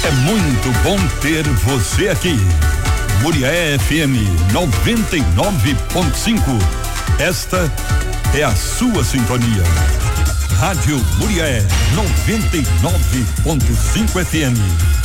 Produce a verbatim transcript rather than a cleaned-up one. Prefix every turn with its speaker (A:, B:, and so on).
A: É muito bom ter você aqui. Murié F M noventa e nove ponto cinco. Esta é a sua sintonia. Rádio Murié noventa e nove ponto cinco F M.